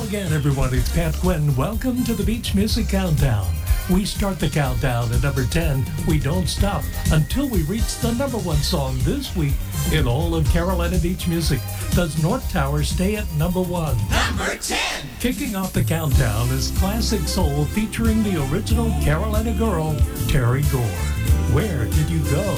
again, everyone. It's Pat Quinn. Welcome to the Beach Music Countdown. We start the countdown at number 10. We don't stop until we reach the number one song this week in all of Carolina Beach music. Does North Tower stay at number one? Number 10! Kicking off the countdown is Classic Soul featuring the original Carolina girl, Terry Gore. Where Did You Go?